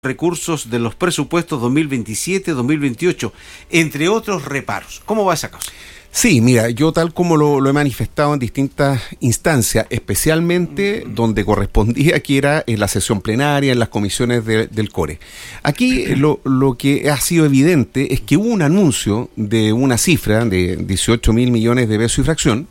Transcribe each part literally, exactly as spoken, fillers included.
recursos de los presupuestos dos mil veintisiete dos mil veintiocho, entre otros reparos. ¿Cómo va esa causa? Sí, mira, yo tal como lo, lo he manifestado en distintas instancias, especialmente mm. donde correspondía, que era en la sesión plenaria, en las comisiones de, del CORE. Aquí lo, lo que ha sido evidente es que hubo un anuncio de una cifra de dieciocho mil millones de pesos y fracción,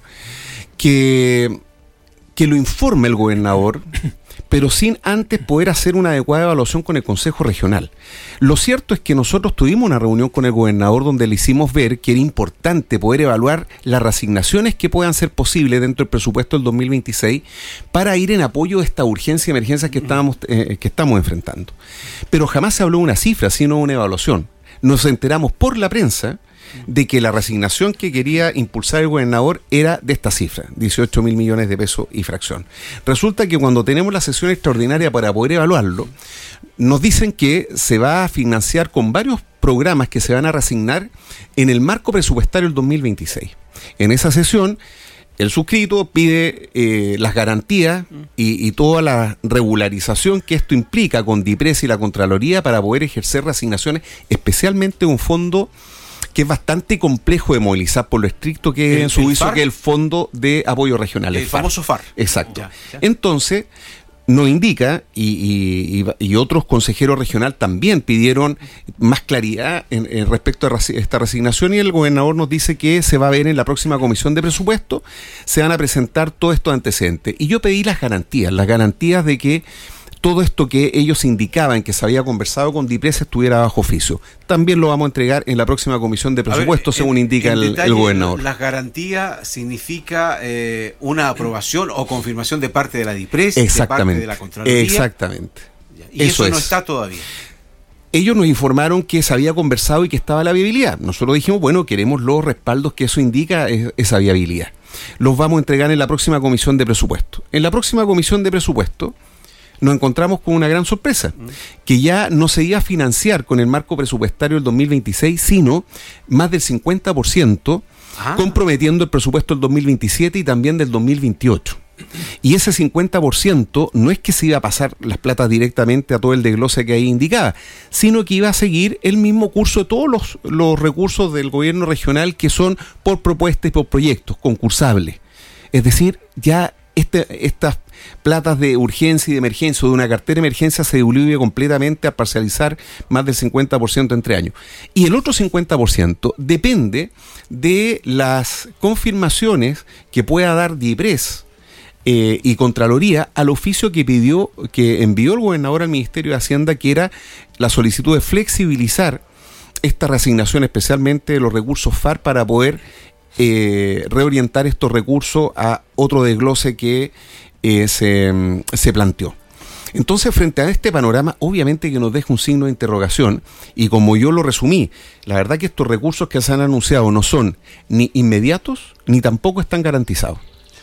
que, que lo informa el gobernador, pero sin antes poder hacer una adecuada evaluación con el Consejo Regional. Lo cierto es que nosotros tuvimos una reunión con el gobernador donde le hicimos ver que era importante poder evaluar las reasignaciones que puedan ser posibles dentro del presupuesto del dos mil veintiséis para ir en apoyo de esta urgencia y emergencia que, estábamos, eh, que estamos enfrentando. Pero jamás se habló de una cifra, sino de una evaluación. Nos enteramos por la prensa de que la reasignación que quería impulsar el gobernador era de esta cifra, dieciocho mil millones de pesos y fracción. Resulta que cuando tenemos la sesión extraordinaria para poder evaluarlo, nos dicen que se va a financiar con varios programas que se van a reasignar en el marco presupuestario del dos mil veintiséis. En esa sesión, el suscrito pide eh, las garantías y, y toda la regularización que esto implica con DIPRES y la Contraloría para poder ejercer reasignaciones, especialmente un fondo que es bastante complejo de movilizar por lo estricto que es en su uso, que es el Fondo de Apoyo Regional. El, el famoso F A R. Exacto. Ya, ya. Entonces, nos indica, y, y, y otros consejeros regionales también pidieron más claridad en, en respecto a esta reasignación, y el gobernador nos dice que se va a ver en la próxima comisión de presupuesto, se van a presentar todos estos antecedentes. Y yo pedí las garantías, las garantías de que todo esto que ellos indicaban que se había conversado con DIPRES estuviera bajo oficio. También lo vamos a entregar en la próxima comisión de presupuesto, ver, según en, indica en el, detalle, el gobernador. ¿Las garantías significa eh, una aprobación o confirmación de parte de la DIPRES, de parte de la Contraloría? Exactamente. Y eso, eso no es. está todavía. Ellos nos informaron que se había conversado y que estaba la viabilidad. Nosotros dijimos, bueno, queremos los respaldos que eso indica, esa viabilidad. Los vamos a entregar en la próxima comisión de presupuesto. En la próxima comisión de presupuesto nos encontramos con una gran sorpresa, que ya no se iba a financiar con el marco presupuestario del dos mil veintiséis, sino más del cincuenta por ciento, ah. comprometiendo el presupuesto del dos mil veintisiete y también del dos mil veintiocho. Y ese cincuenta por ciento no es que se iba a pasar las platas directamente a todo el desglose que ahí indicaba, sino que iba a seguir el mismo curso de todos los, los recursos del gobierno regional, que son por propuestas y por proyectos concursables. Es decir, ya este, estas platas de urgencia y de emergencia o de una cartera de emergencia se diluye completamente a parcializar más del cincuenta por ciento entre años. Y el otro cincuenta por ciento depende de las confirmaciones que pueda dar DIPRES eh, y Contraloría al oficio que pidió, que envió el gobernador al Ministerio de Hacienda, que era la solicitud de flexibilizar esta reasignación, especialmente de los recursos F A R, para poder eh, reorientar estos recursos a otro desglose que Eh, se, se planteó. Entonces, frente a este panorama, obviamente que nos deja un signo de interrogación, y como yo lo resumí, la verdad que estos recursos que se han anunciado no son ni inmediatos ni tampoco están garantizados.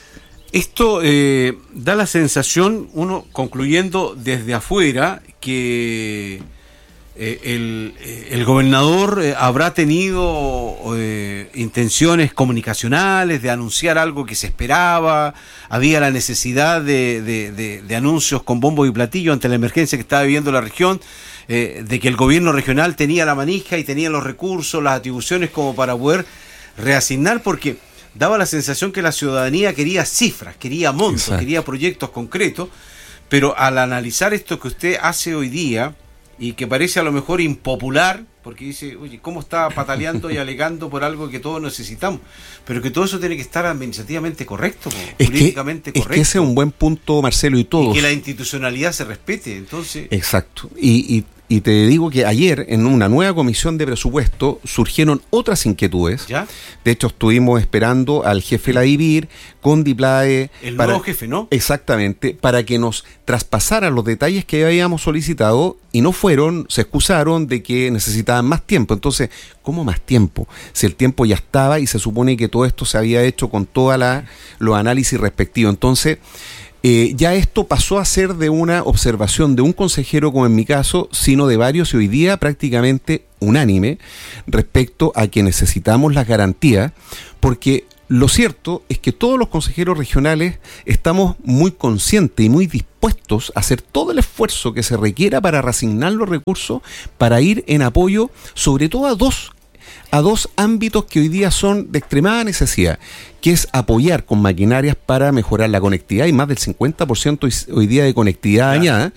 Esto eh, da la sensación, uno concluyendo desde afuera, que eh, el, el gobernador eh, habrá tenido eh, intenciones comunicacionales de anunciar algo que se esperaba, había la necesidad de, de, de, de anuncios con bombo y platillo ante la emergencia que estaba viviendo la región, eh, de que el gobierno regional tenía la manija y tenía los recursos, las atribuciones como para poder reasignar, porque daba la sensación que la ciudadanía quería cifras, quería montos, Exacto. quería proyectos concretos, pero al analizar esto que usted hace hoy día, y que parece a lo mejor impopular, porque dice, oye, ¿cómo está pataleando y alegando por algo que todos necesitamos? Pero que todo eso tiene que estar administrativamente correcto, es políticamente que, correcto. Es que ese es un buen punto, Marcelo, y todos. Y que la institucionalidad se respete, entonces. Exacto. Y, y, y te digo que ayer, en una nueva comisión de presupuesto, surgieron otras inquietudes. ¿Ya? De hecho, estuvimos esperando al jefe de la DIVIR con DIPLAE. El para, nuevo jefe, ¿no? Exactamente, para que nos traspasaran los detalles que habíamos solicitado, y no fueron, se excusaron de que necesitaban más tiempo. Entonces, ¿cómo más tiempo? Si el tiempo ya estaba y se supone que todo esto se había hecho con todos los análisis respectivos. Entonces, eh, ya esto pasó a ser de una observación de un consejero, como en mi caso, sino de varios, y hoy día prácticamente unánime respecto a que necesitamos las garantías, porque lo cierto es que todos los consejeros regionales estamos muy conscientes y muy dispuestos a hacer todo el esfuerzo que se requiera para reasignar los recursos para ir en apoyo, sobre todo a dos, a dos ámbitos que hoy día son de extremada necesidad, que es apoyar con maquinarias para mejorar la conectividad, y más del cincuenta por ciento hoy día de conectividad claro. dañada,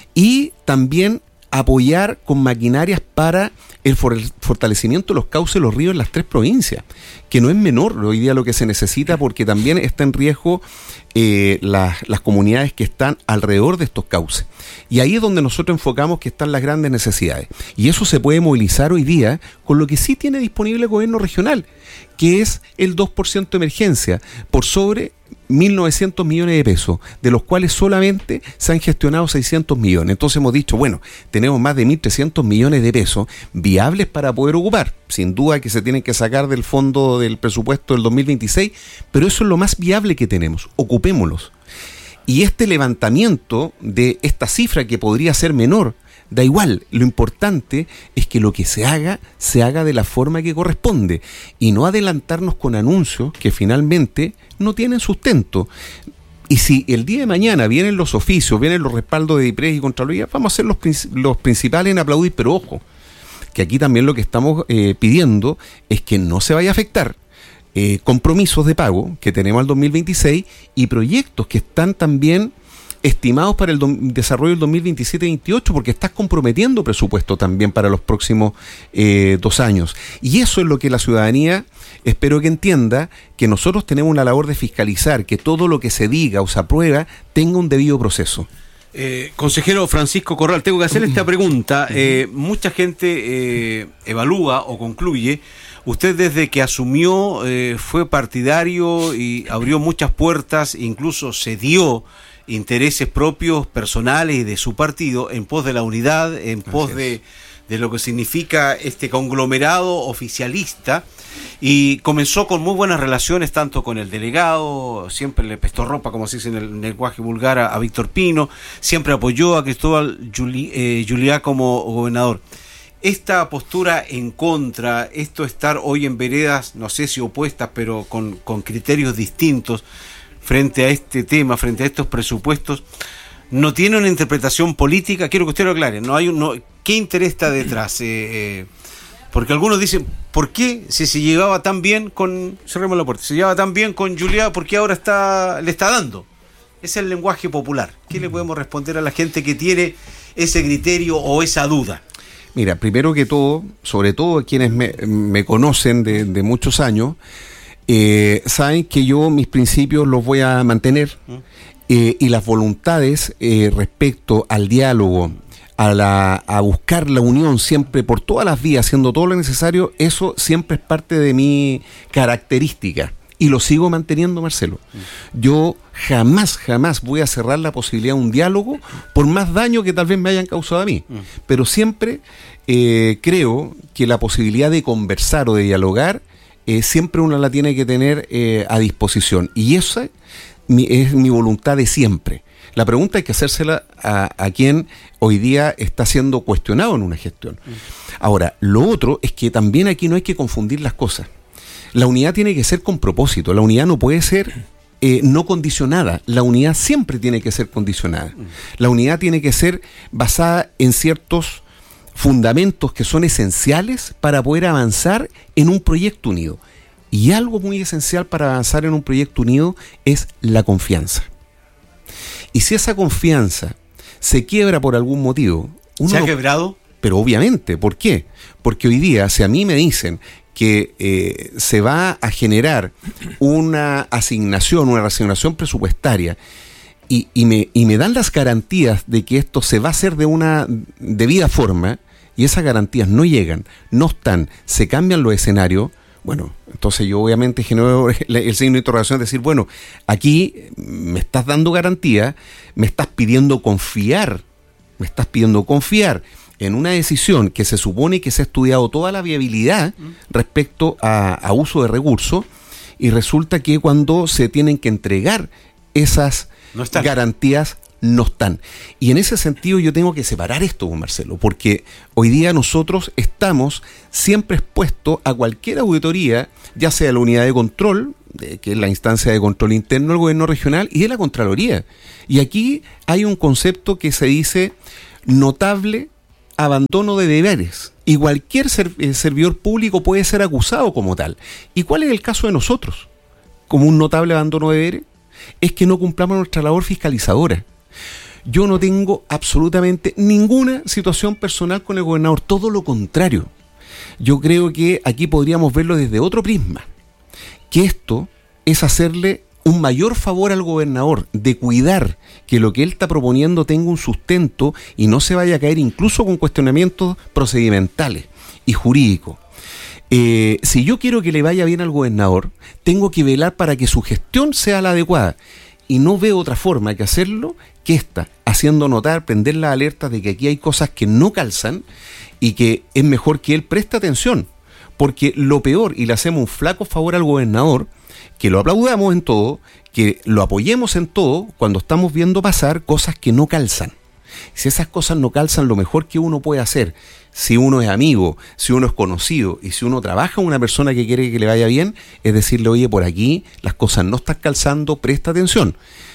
y también apoyar con maquinarias para el fortalecimiento de los cauces de los ríos en las tres provincias, que no es menor hoy día lo que se necesita, porque también está en riesgo eh, las, las comunidades que están alrededor de estos cauces. Y ahí es donde nosotros enfocamos que están las grandes necesidades. Y eso se puede movilizar hoy día con lo que sí tiene disponible el gobierno regional, que es el dos por ciento de emergencia, por sobre mil novecientos millones de pesos, de los cuales solamente se han gestionado seiscientos millones. Entonces hemos dicho, bueno, tenemos más de mil trescientos millones de pesos viables para poder ocupar. Sin duda que se tienen que sacar del fondo del presupuesto del dos mil veintiséis, pero eso es lo más viable que tenemos. Ocupémoslos. Y este levantamiento de esta cifra, que podría ser menor, da igual, lo importante es que lo que se haga, se haga de la forma que corresponde y no adelantarnos con anuncios que finalmente no tienen sustento. Y si el día de mañana vienen los oficios, vienen los respaldos de DIPRES y Contraloría, vamos a ser los, los principales en aplaudir, pero ojo, que aquí también lo que estamos eh, pidiendo es que no se vaya a afectar eh, compromisos de pago que tenemos al dos mil veintiséis y proyectos que están también estimados para el do- desarrollo del dos mil veintisiete veintiocho, porque estás comprometiendo presupuesto también para los próximos eh, dos años. Y eso es lo que la ciudadanía, espero que entienda, que nosotros tenemos una labor de fiscalizar, que todo lo que se diga o se aprueba tenga un debido proceso. Eh, consejero Francisco Corral, tengo que hacerle esta pregunta. Eh, mucha gente eh, evalúa o concluye, usted desde que asumió eh, fue partidario y abrió muchas puertas, incluso cedió intereses propios, personales y de su partido en pos de la unidad, en pos de, de lo que significa este conglomerado oficialista, y comenzó con muy buenas relaciones tanto con el delegado, siempre le prestó ropa, como se dice en el lenguaje vulgar, a, a Víctor Pino, siempre apoyó a Cristóbal Juli, eh, Juliá como gobernador. Esta postura en contra, esto estar hoy en veredas, no sé si opuestas, pero con, con criterios distintos, frente a este tema, frente a estos presupuestos, no tiene una interpretación política. Quiero que usted lo aclare. No hay un, no, ¿qué interés está detrás? Eh, eh, porque algunos dicen, ¿por qué si se llevaba tan bien con, cerremos la puerta, se llevaba tan bien con Juliá, ¿por qué ahora está le está dando? Es el lenguaje popular. ¿Qué le podemos responder a la gente que tiene ese criterio o esa duda? Mira, primero que todo, sobre todo quienes me, me conocen de, de muchos años, Eh, saben que yo mis principios los voy a mantener eh, y las voluntades eh, respecto al diálogo, a, la, a buscar la unión siempre por todas las vías, haciendo todo lo necesario, eso siempre es parte de mi característica y lo sigo manteniendo, Marcelo. Yo jamás, jamás voy a cerrar la posibilidad de un diálogo por más daño que tal vez me hayan causado a mí, pero siempre eh, creo que la posibilidad de conversar o de dialogar Eh, siempre uno la tiene que tener eh, a disposición, y esa mi, es mi voluntad de siempre. La pregunta hay que hacérsela a, a quien hoy día está siendo cuestionado en una gestión. Ahora, lo otro es que también aquí no hay que confundir las cosas. La unidad tiene que ser con propósito, la unidad no puede ser eh, no condicionada, la unidad siempre tiene que ser condicionada. La unidad tiene que ser basada en ciertos fundamentos que son esenciales para poder avanzar en un proyecto unido. Y algo muy esencial para avanzar en un proyecto unido es la confianza. Y si esa confianza se quiebra por algún motivo... Uno ¿Se ha no, quebrado? Pero obviamente, ¿por qué? Porque hoy día, si a mí me dicen que eh, se va a generar una asignación, una reasignación presupuestaria, y, y, me, y me dan las garantías de que esto se va a hacer de una debida forma, y esas garantías no llegan, no están, se cambian los escenarios, bueno, entonces yo obviamente genero el, el signo de interrogación de decir, bueno, aquí me estás dando garantía, me estás pidiendo confiar, me estás pidiendo confiar en una decisión que se supone que se ha estudiado toda la viabilidad respecto a, a uso de recursos, y resulta que cuando se tienen que entregar esas no garantías no están. Y en ese sentido yo tengo que separar esto, Marcelo, porque hoy día nosotros estamos siempre expuestos a cualquier auditoría, ya sea la unidad de control de, que es la instancia de control interno del gobierno regional, y de la Contraloría. Y aquí hay un concepto que se dice notable abandono de deberes. Y cualquier ser, eh, servidor público puede ser acusado como tal. ¿Y cuál es el caso de nosotros? Como un notable abandono de deberes, es que no cumplamos nuestra labor fiscalizadora. Yo no tengo absolutamente ninguna situación personal con el gobernador, todo lo contrario. Yo creo que aquí podríamos verlo desde otro prisma, que esto es hacerle un mayor favor al gobernador de cuidar que lo que él está proponiendo tenga un sustento y no se vaya a caer incluso con cuestionamientos procedimentales y jurídicos. Eh, si yo quiero que le vaya bien al gobernador, tengo que velar para que su gestión sea la adecuada. Y no veo otra forma que hacerlo que esta, haciendo notar, prender las alertas de que aquí hay cosas que no calzan y que es mejor que él preste atención. Porque lo peor, y le hacemos un flaco favor al gobernador, que lo aplaudamos en todo, que lo apoyemos en todo, cuando estamos viendo pasar cosas que no calzan. Si esas cosas no calzan, lo mejor que uno puede hacer, si uno es amigo, si uno es conocido y si uno trabaja con una persona que quiere que le vaya bien, es decirle, oye, por aquí las cosas no están calzando, presta atención.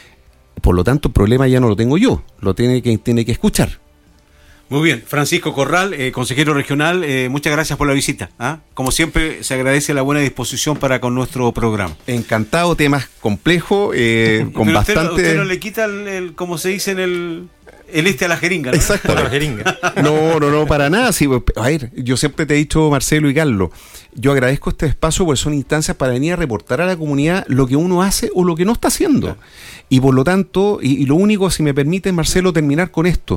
Por lo tanto, el problema ya no lo tengo yo, lo tiene que, tiene que escuchar. Muy bien, Francisco Corral, eh, consejero regional, eh, muchas gracias por la visita. ¿ah? Como siempre, se agradece la buena disposición para con nuestro programa. Encantado, temas complejos, eh, con Pero bastante... Usted, usted no le quita, el, el, como se dice en el... El este a la jeringa, ¿no? Exacto. A la jeringa. No, no, no, para nada. Sí, a ver, yo siempre te he dicho, Marcelo y Carlos, yo agradezco este espacio porque son instancias para venir a reportar a la comunidad lo que uno hace o lo que no está haciendo. Claro. Y por lo tanto, y, y lo único, si me permite, Marcelo, terminar con esto,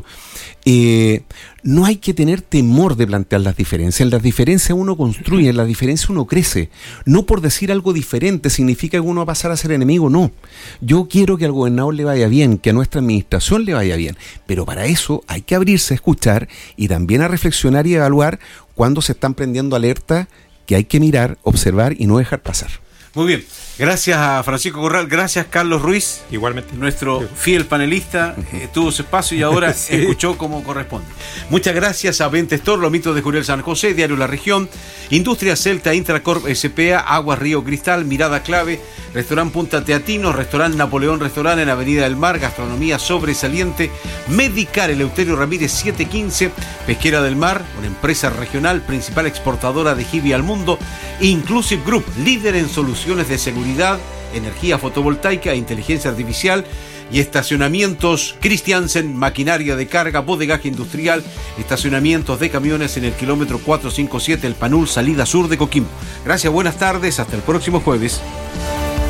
eh, no hay que tener temor de plantear las diferencias. En las diferencias uno construye, en las diferencias uno crece. No por decir algo diferente significa que uno va a pasar a ser enemigo, no. Yo quiero que al gobernador le vaya bien, que a nuestra administración le vaya bien, pero para eso hay que abrirse a escuchar y también a reflexionar y evaluar cuando se están prendiendo alertas que hay que mirar, observar y no dejar pasar. Muy bien, gracias a Francisco Corral, gracias Carlos Ruiz. Igualmente. Nuestro fiel panelista, eh, tuvo su espacio y ahora sí. escuchó como corresponde. Muchas gracias a Ventestor, Lomitos de Jurel San José, Diario La Región, Industria Celta, Intracorp S P A, Agua Río Cristal, Mirada Clave, Restaurant Punta Teatino, Restaurant Napoleón Restaurant en Avenida del Mar, Gastronomía Sobresaliente, Medicar, Eleuterio Ramírez setecientos quince, Pesquera del Mar, una empresa regional, principal exportadora de jibia al mundo, Inclusive Group, líder en soluciones de seguridad, energía fotovoltaica e inteligencia artificial, y estacionamientos Christiansen, maquinaria de carga, bodegaje industrial, estacionamientos de camiones en el kilómetro cuatrocientos cincuenta y siete, El Panul, salida sur de Coquimbo. Gracias, buenas tardes, hasta el próximo jueves.